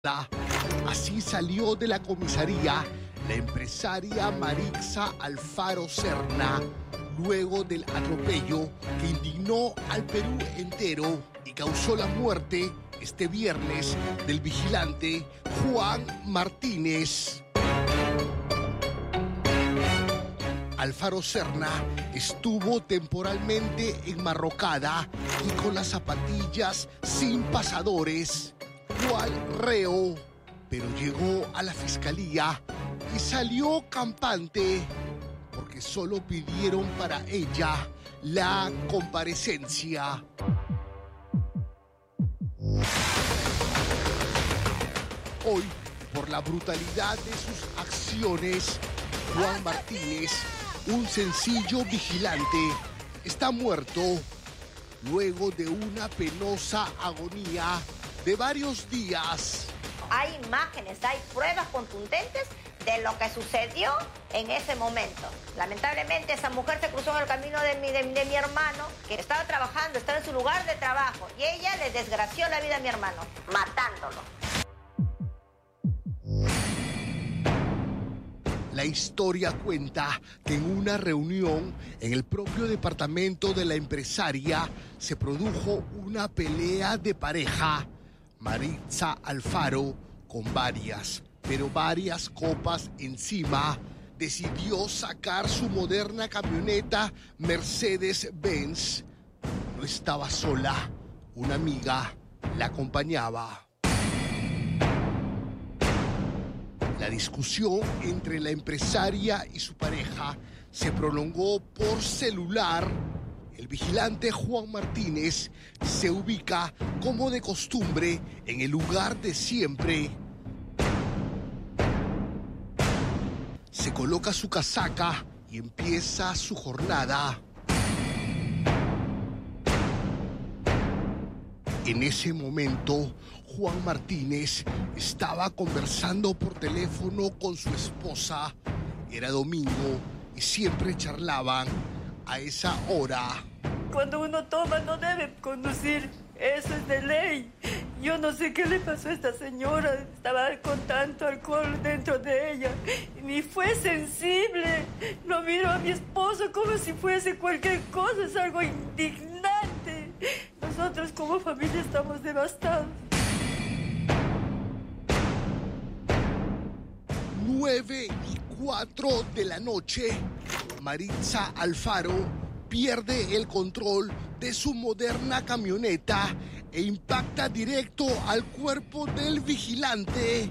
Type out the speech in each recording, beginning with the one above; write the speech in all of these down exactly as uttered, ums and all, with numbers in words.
Así salió de la comisaría la empresaria Maritza Alfaro Serna, luego del atropello que indignó al Perú entero y causó la muerte este viernes del vigilante Juan Martínez. Alfaro Serna estuvo temporalmente enmarrocada y con las zapatillas sin pasadores, cual reo, pero llegó a la fiscalía y salió campante porque solo pidieron para ella la comparecencia. Hoy, por la brutalidad de sus acciones, Juan Martínez, un sencillo vigilante, está muerto luego de una penosa agonía de varios días. Hay imágenes, hay pruebas contundentes de lo que sucedió en ese momento. Lamentablemente esa mujer se cruzó en el camino de mi, de, de mi hermano, que estaba trabajando, estaba en su lugar de trabajo, y ella le desgració la vida a mi hermano, matándolo. La historia cuenta que en una reunión en el propio departamento de la empresaria se produjo una pelea de pareja. Maritza Alfaro, con varias, pero varias copas encima, decidió sacar su moderna camioneta Mercedes-Benz. No estaba sola, una amiga la acompañaba. La discusión entre la empresaria y su pareja se prolongó por celular. El vigilante Juan Martínez se ubica, como de costumbre, en el lugar de siempre. Se coloca su casaca y empieza su jornada. En ese momento, Juan Martínez estaba conversando por teléfono con su esposa. Era domingo y siempre charlaban a esa hora. Cuando uno toma no debe conducir, eso es de ley. Yo no sé qué le pasó a esta señora, estaba con tanto alcohol dentro de ella. Ni fue sensible, lo miro a mi esposo como si fuese cualquier cosa, es algo indignante. Nosotros como familia estamos devastados. Nueve y cuatro de la noche, Maritza Alfaro pierde el control de su moderna camioneta e impacta directo al cuerpo del vigilante.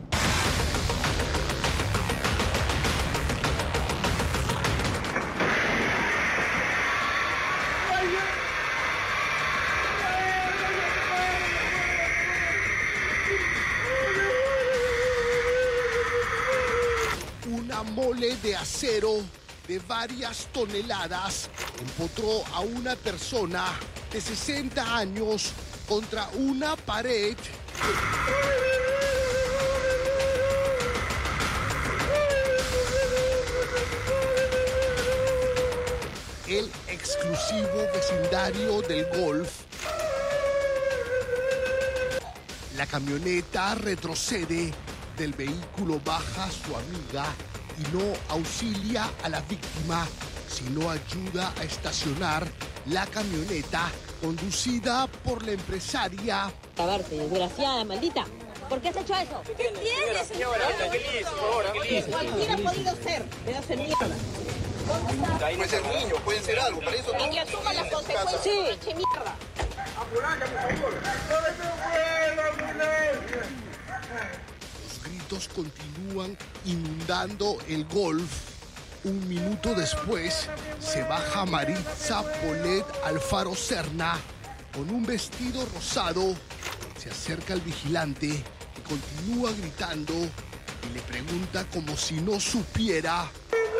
Una mole de acero de varias toneladas empotró a una persona de sesenta años contra una pared. El exclusivo vecindario del Golf. La camioneta retrocede, del vehículo baja su amiga y no auxilia a la víctima, sino ayuda a estacionar la camioneta conducida por la empresaria. A verte, desgraciada, maldita. ¿Por qué has hecho eso? ¿Qué tienes, señora? Tranquilice, por favor, tranquilice. Cualquiera ha podido ser, pedazo de mierda. Puede ser niño, pueden ser algo, para eso Y que asuma las consecuencias, sí. Pinche mierda. Los gritos continúan inundando el Golf. Un minuto después, se baja Maritza Polet Alfaro Serna con un vestido rosado. Se acerca al vigilante y continúa gritando y le pregunta como si no supiera.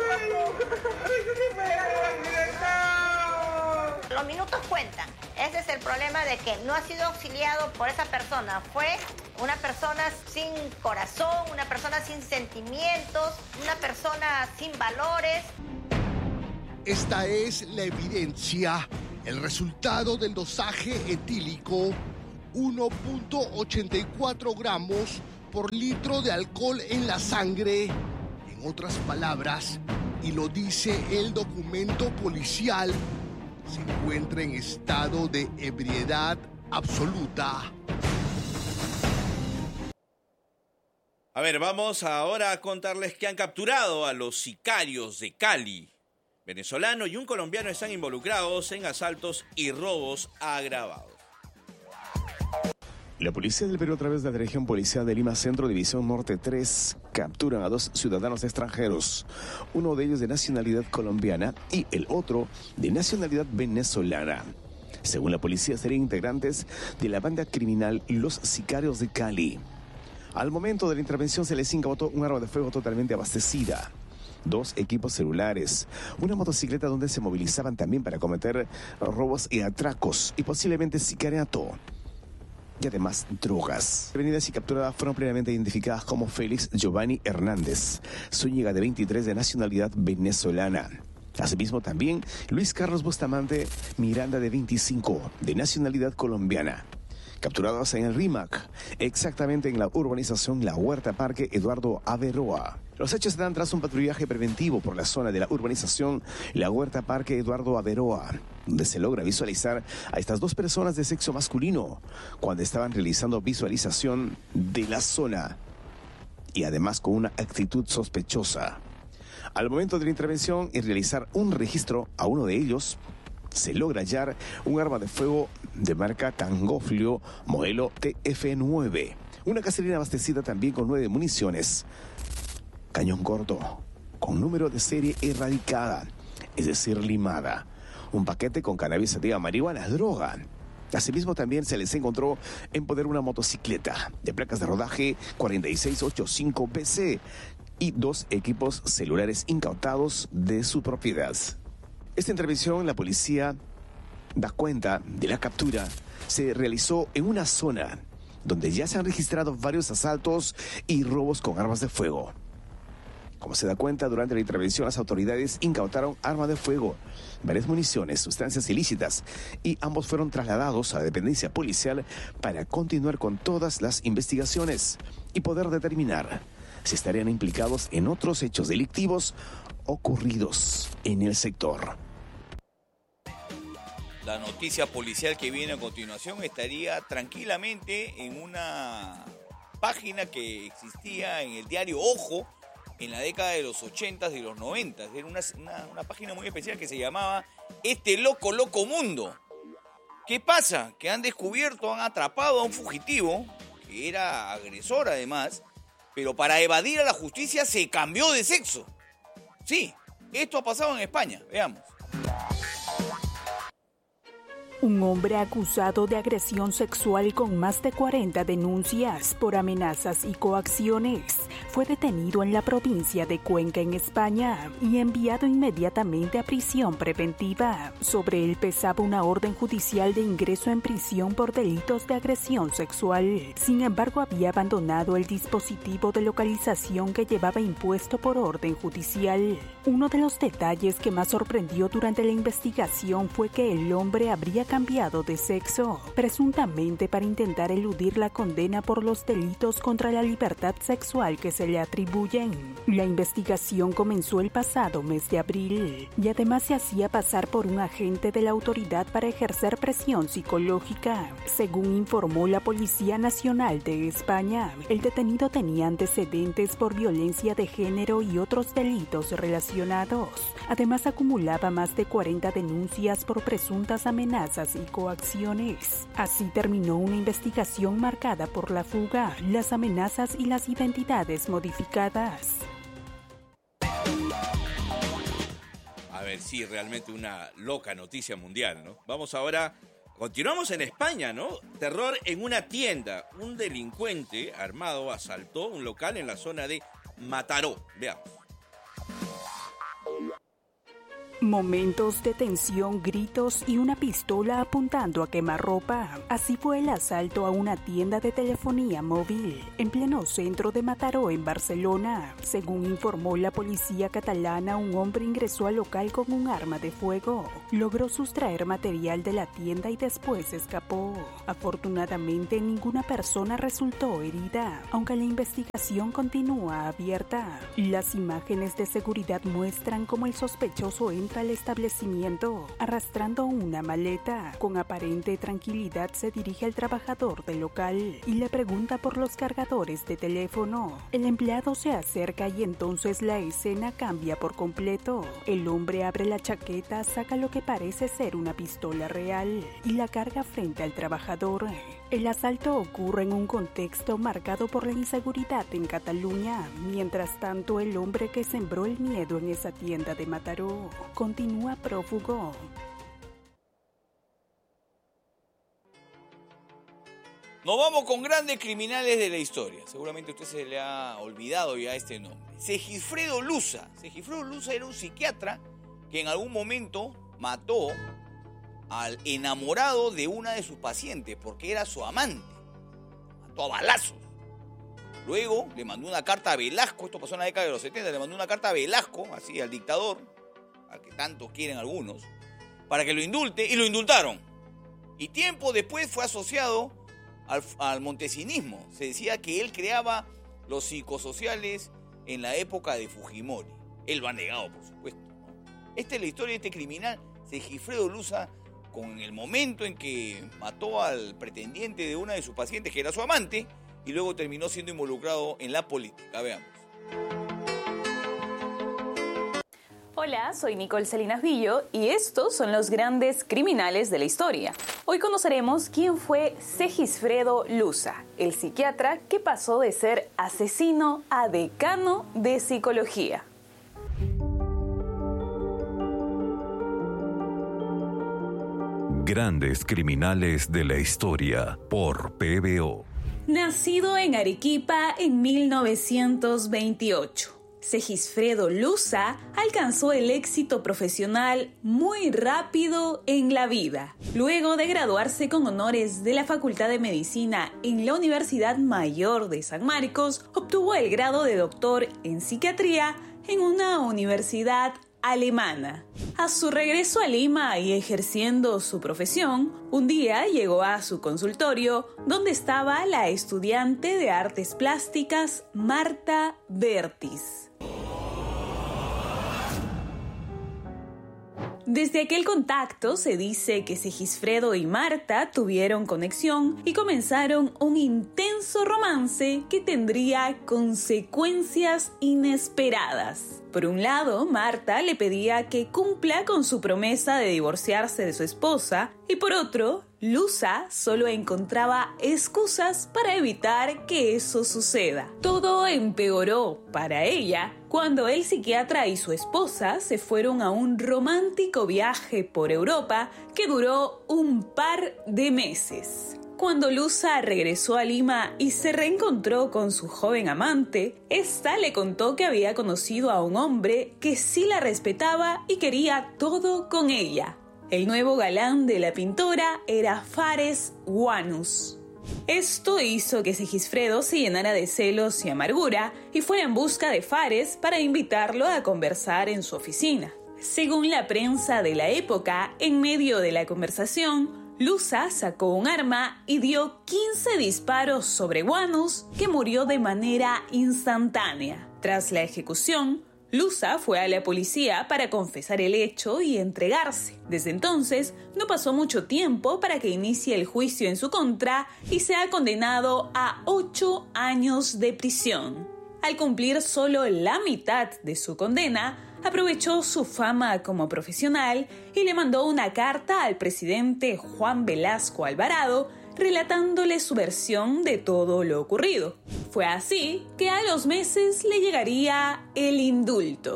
Los minutos cuentan. Ese es el problema de que no ha sido auxiliado por esa persona. Fue una persona sin corazón, una persona sin sentimientos, una persona sin valores. Esta es la evidencia, el resultado del dosaje etílico, uno punto ochenta y cuatro gramos por litro de alcohol en la sangre. En otras palabras, y lo dice el documento policial, se encuentra en estado de ebriedad absoluta. A ver, vamos ahora a contarles que han capturado a los sicarios de Cali. Venezolano y un colombiano están involucrados en asaltos y robos agravados. La policía del Perú, a través de la Región Policial de Lima Centro, División Norte tres, capturan a dos ciudadanos extranjeros, uno de ellos de nacionalidad colombiana y el otro de nacionalidad venezolana. Según la policía, serían integrantes de la banda criminal Los Sicarios de Cali. Al momento de la intervención se les incautó un arma de fuego totalmente abastecida, dos equipos celulares, una motocicleta donde se movilizaban también para cometer robos y atracos y posiblemente sicariato, y además drogas. Detenidas y capturadas fueron plenamente identificadas como Félix Giovanni Hernández, Zúñiga, de veintitrés, de nacionalidad venezolana. Asimismo también Luis Carlos Bustamante Miranda, de veinticinco, de nacionalidad colombiana. Capturados en el RIMAC, exactamente en la urbanización La Huerta Parque Eduardo Averoa. Los hechos se dan tras un patrullaje preventivo por la zona de la urbanización La Huerta Parque Eduardo Averoa, donde se logra visualizar a estas dos personas de sexo masculino cuando estaban realizando visualización de la zona y además con una actitud sospechosa. Al momento de la intervención y realizar un registro a uno de ellos, se logra hallar un arma de fuego de marca Tangoflio modelo T F nueve, una caserina abastecida también con nueve municiones, cañón corto con número de serie erradicada, es decir, limada, un paquete con cannabis sativa, marihuana, droga. Asimismo también se les encontró en poder una motocicleta de placas de rodaje cuarenta y seis ochenta y cinco B C y dos equipos celulares incautados de su propiedad. Esta intervención, la policía da cuenta de la captura, se realizó en una zona donde ya se han registrado varios asaltos y robos con armas de fuego. Como se da cuenta, durante la intervención las autoridades incautaron armas de fuego, varias municiones, sustancias ilícitas, y ambos fueron trasladados a la dependencia policial para continuar con todas las investigaciones y poder determinar si estarían implicados en otros hechos delictivos ocurridos en el sector. La noticia policial que viene a continuación estaría tranquilamente en una página que existía en el diario Ojo en la década de los ochentas y los noventas. Era una, una, una página muy especial que se llamaba Este Loco Loco Mundo. ¿Qué pasa? Que han descubierto, han atrapado a un fugitivo, que era agresor además, pero para evadir a la justicia se cambió de sexo. Sí, esto ha pasado en España, veamos. Un hombre acusado de agresión sexual con más de cuarenta denuncias por amenazas y coacciones fue detenido en la provincia de Cuenca, en España, y enviado inmediatamente a prisión preventiva. Sobre él pesaba una orden judicial de ingreso en prisión por delitos de agresión sexual. Sin embargo, había abandonado el dispositivo de localización que llevaba impuesto por orden judicial. Uno de los detalles que más sorprendió durante la investigación fue que el hombre habría cambiado de sexo, presuntamente para intentar eludir la condena por los delitos contra la libertad sexual que se le atribuyen. La investigación comenzó el pasado mes de abril y además se hacía pasar por un agente de la autoridad para ejercer presión psicológica. Según informó la Policía Nacional de España, el detenido tenía antecedentes por violencia de género y otros delitos relacionados. Además, acumulaba más de cuarenta denuncias por presuntas amenazas y coacciones. Así terminó una investigación marcada por la fuga, las amenazas y las identidades modificadas. A ver, sí, realmente una loca noticia mundial, ¿no? Vamos ahora, continuamos en España, ¿no? Terror en una tienda. Un delincuente armado asaltó un local en la zona de Mataró. Veamos. Momentos de tensión, gritos y una pistola apuntando a quemarropa. Así fue el asalto a una tienda de telefonía móvil en pleno centro de Mataró, en Barcelona. Según informó la policía catalana, un hombre ingresó al local con un arma de fuego. Logró sustraer material de la tienda y después escapó. Afortunadamente, ninguna persona resultó herida, aunque la investigación continúa abierta. Las imágenes de seguridad muestran cómo el sospechoso entra al establecimiento arrastrando una maleta. Con aparente tranquilidad se dirige al trabajador del local y le pregunta por los cargadores de teléfono. El empleado se acerca y entonces la escena cambia por completo. El hombre abre la chaqueta, saca lo que parece ser una pistola real y la carga frente al trabajador. El asalto ocurre en un contexto marcado por la inseguridad en Cataluña. Mientras tanto, el hombre que sembró el miedo en esa tienda de Mataró continúa prófugo. Nos vamos con grandes criminales de la historia. Seguramente a usted se le ha olvidado ya este nombre. Segisfredo Luza. Segisfredo Luza era un psiquiatra que en algún momento mató al enamorado de una de sus pacientes porque era su amante. Mató a balazos. Luego le mandó una carta a Velasco, esto pasó en la década de los setenta, le mandó una carta a Velasco, así al dictador, al que tanto quieren algunos, para que lo indulte, y lo indultaron. Y tiempo después fue asociado al, al montesinismo. Se decía que él creaba los psicosociales en la época de Fujimori. Él lo ha negado, por supuesto, ¿no? Esta es la historia de este criminal, Segisfredo Luza, con el momento en que mató al pretendiente de una de sus pacientes, que era su amante, y luego terminó siendo involucrado en la política. Veamos. Hola, soy Nicole Salinas Villo y estos son los grandes criminales de la historia. Hoy conoceremos quién fue Segisfredo Luza, el psiquiatra que pasó de ser asesino a decano de psicología. Grandes criminales de la historia por P B O. Nacido en Arequipa en mil novecientos veintiocho, Segisfredo Luza alcanzó el éxito profesional muy rápido en la vida. Luego de graduarse con honores de la Facultad de Medicina en la Universidad Mayor de San Marcos, obtuvo el grado de doctor en psiquiatría en una universidad alemana. A su regreso a Lima y ejerciendo su profesión, un día llegó a su consultorio donde estaba la estudiante de artes plásticas Marta Vertis. Desde aquel contacto se dice que Segisfredo y Marta tuvieron conexión y comenzaron un intenso romance que tendría consecuencias inesperadas. Por un lado, Marta le pedía que cumpla con su promesa de divorciarse de su esposa y por otro, Luza solo encontraba excusas para evitar que eso suceda. Todo empeoró para ella cuando el psiquiatra y su esposa se fueron a un romántico viaje por Europa que duró un par de meses. Cuando Luza regresó a Lima y se reencontró con su joven amante, esta le contó que había conocido a un hombre que sí la respetaba y quería todo con ella. El nuevo galán de la pintora era Fares Wanus. Esto hizo que Segisfredo se llenara de celos y amargura y fuera en busca de Fares para invitarlo a conversar en su oficina. Según la prensa de la época, en medio de la conversación, Luza sacó un arma y dio quince disparos sobre Wanus, que murió de manera instantánea. Tras la ejecución, Luza fue a la policía para confesar el hecho y entregarse. Desde entonces, no pasó mucho tiempo para que inicie el juicio en su contra y sea condenado a ocho años de prisión. Al cumplir solo la mitad de su condena, aprovechó su fama como profesional y le mandó una carta al presidente Juan Velasco Alvarado relatándole su versión de todo lo ocurrido. Fue así que a los meses le llegaría el indulto.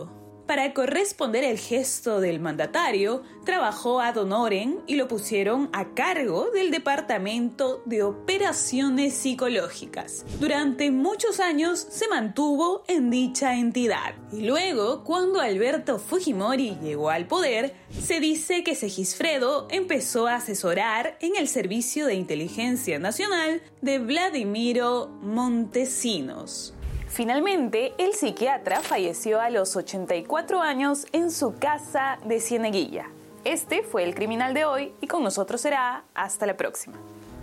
Para corresponder el gesto del mandatario, trabajó ad honorem y lo pusieron a cargo del Departamento de Operaciones Psicológicas. Durante muchos años se mantuvo en dicha entidad. Y luego, cuando Alberto Fujimori llegó al poder, se dice que Segisfredo empezó a asesorar en el Servicio de Inteligencia Nacional de Vladimiro Montesinos. Finalmente, el psiquiatra falleció a los ochenta y cuatro años en su casa de Cieneguilla. Este fue el Criminal de hoy y con nosotros será hasta la próxima.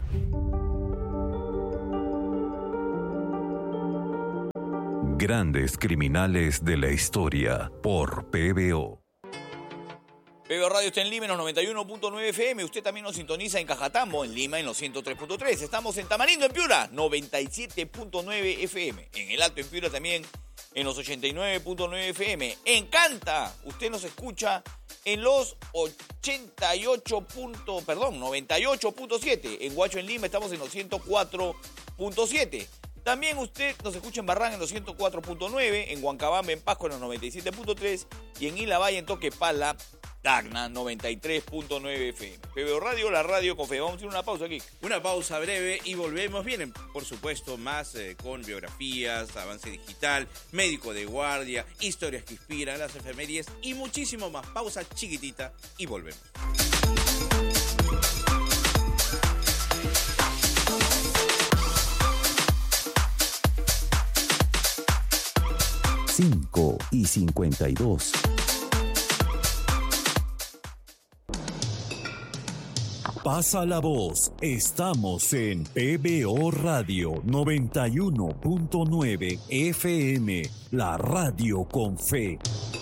Grandes criminales de la historia por P B O. P B O Radio está en Lima en los noventa y uno punto nueve F M. Usted también nos sintoniza en Cajatambo, en Lima en los ciento tres punto tres. Estamos en Tamarindo, en Piura, noventa y siete punto nueve F M. En El Alto, en Piura, también en los ochenta y nueve punto nueve F M. En Canta, usted nos escucha en los ochenta y ocho. Perdón, noventa y ocho punto siete. En Huacho, en Lima, estamos en los ciento cuatro punto siete. También usted nos escucha en Barranca en los ciento cuatro punto nueve, en Huancabamba, en Pasco, en los noventa y siete punto tres y en Ilavalle, en Toquepala, Tacna, noventa y tres punto nueve F M. P B O Radio, la radio con fe. Vamos a hacer una pausa aquí. Una pausa breve y volvemos. Vienen, por supuesto, más eh, con biografías, avance digital, médico de guardia, historias que inspiran, las efemérides y muchísimo más. Pausa chiquitita y volvemos. cinco y cincuenta y dos. Pasa la voz, estamos en P B O Radio noventa y uno punto nueve F M, la radio con fe.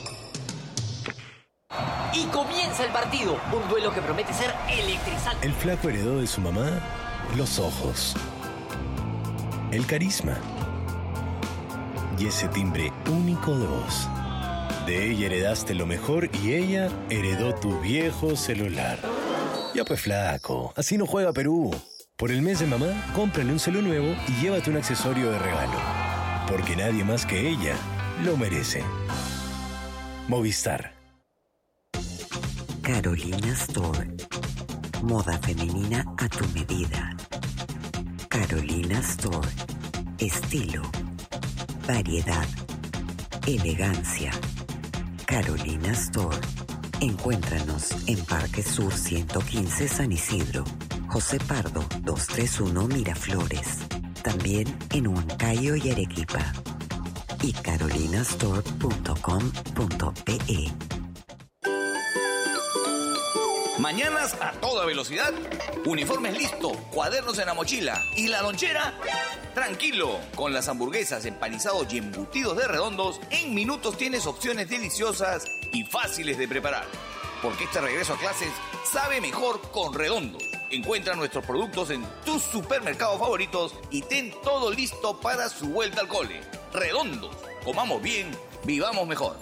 Y comienza el partido, un duelo que promete ser electrizante. El flaco heredó de su mamá los ojos, el carisma y ese timbre único de voz. De ella heredaste lo mejor y ella heredó tu viejo celular. Ya pues flaco, así no juega Perú. Por el mes de mamá, cómprale un celu nuevo y llévate un accesorio de regalo. Porque nadie más que ella lo merece. Movistar. Carolina Store. Moda femenina a tu medida. Carolina Store. Estilo. Variedad. Elegancia. Carolina Store. Encuéntranos en Parque Sur ciento quince San Isidro, José Pardo doscientos treinta y uno Miraflores, también en Huancayo y Arequipa, y carolinastore punto com punto pe. Mañanas a toda velocidad, uniformes listos, cuadernos en la mochila y la lonchera. Tranquilo, con las hamburguesas, empanizados y embutidos de Redondos, en minutos tienes opciones deliciosas y fáciles de preparar. Porque este regreso a clases sabe mejor con Redondos. Encuentra nuestros productos en tus supermercados favoritos y ten todo listo para su vuelta al cole. Redondos, comamos bien, vivamos mejor.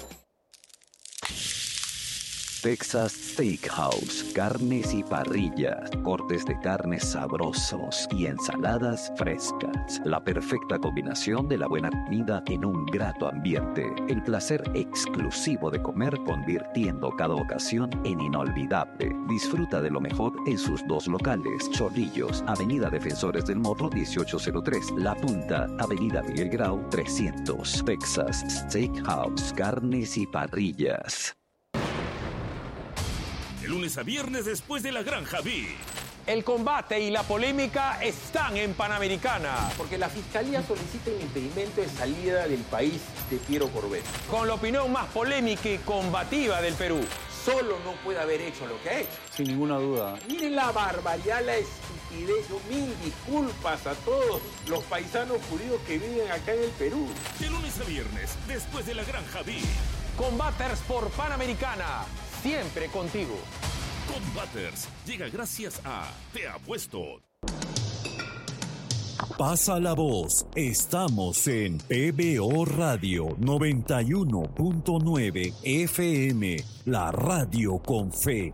Texas Steakhouse, carnes y parrillas, cortes de carnes sabrosos y ensaladas frescas. La perfecta combinación de la buena comida en un grato ambiente. El placer exclusivo de comer convirtiendo cada ocasión en inolvidable. Disfruta de lo mejor en sus dos locales. Chorrillos, Avenida Defensores del Morro dieciocho cero tres. La Punta, Avenida Miguel Grau trescientos. Texas Steakhouse, carnes y parrillas. De lunes a viernes después de la Granja V. El combate y la polémica están en Panamericana. Porque la Fiscalía solicita el impedimento de salida del país de Piero Corbett. Con la opinión más polémica y combativa del Perú. Solo no puede haber hecho lo que ha hecho. Sin ninguna duda. Miren la barbaridad, la estupidez. Yo mil disculpas a todos los paisanos judíos que viven acá en el Perú. De lunes a viernes después de la Granja V. Combaters por Panamericana. Siempre contigo. Combaters llega gracias a Te Apuesto. Pasa la voz, estamos en P B O Radio noventa y uno punto nueve F M, la radio con fe.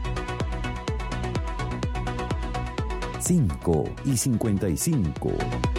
cinco y cincuenta y cinco.